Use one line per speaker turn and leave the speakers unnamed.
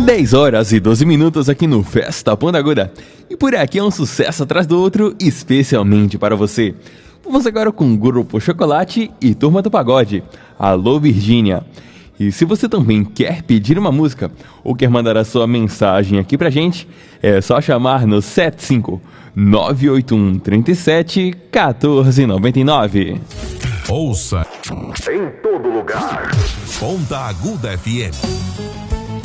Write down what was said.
10 horas e 12 minutos aqui no Festa Ponta Aguda. E por aqui é um sucesso atrás do outro, especialmente para você. Vamos agora com Grupo Chocolate e Turma do Pagode. Alô, Virgínia. E se você também quer pedir uma música ou quer mandar a sua mensagem aqui pra gente, é só chamar no 75-981 37 1499.
Ouça em todo lugar. Ponta Aguda FM.